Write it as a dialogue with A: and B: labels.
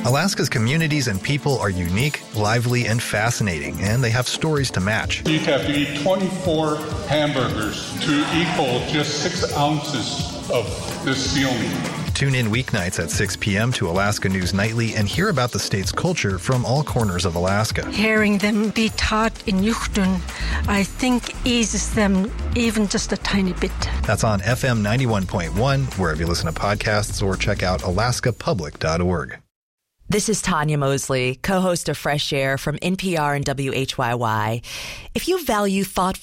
A: Alaska's communities and people are unique, lively, and fascinating, and they have stories to match.
B: You'd have to eat 24 hamburgers to equal just 6 ounces of this seal meat.
A: Tune in weeknights at 6 p.m. to Alaska News Nightly and hear about the state's culture from all corners of Alaska.
C: Hearing them be taught in Yukdun, I think eases them even just a tiny bit.
A: That's on FM 91.1, wherever you listen to podcasts, or check out alaskapublic.org.
D: This is Tanya Mosley, co-host of Fresh Air from NPR and WHYY. If you value thoughtful